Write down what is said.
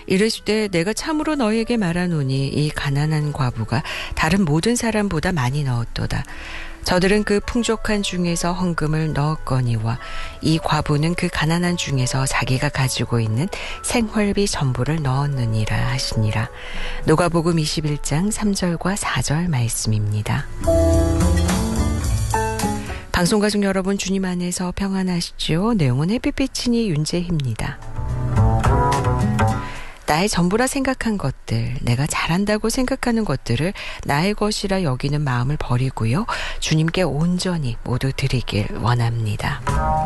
이르시되 내가 참으로 너희에게 말하노니 이 가난한 과부가 다른 모든 사람보다 많이 넣었도다. 저들은 그 풍족한 중에서 헌금을 넣었거니와 이 과부는 그 가난한 중에서 자기가 가지고 있는 생활비 전부를 넣었느니라 하시니라. 누가복음 21장 3절과 4절 말씀입니다. 방송 가족 여러분, 주님 안에서 평안하시죠? 내용은 햇빛비치니 윤재희입니다. 나의 전부라 생각한 것들, 내가 잘한다고 생각하는 것들을 나의 것이라 여기는 마음을 버리고요. 주님께 온전히 모두 드리길 원합니다.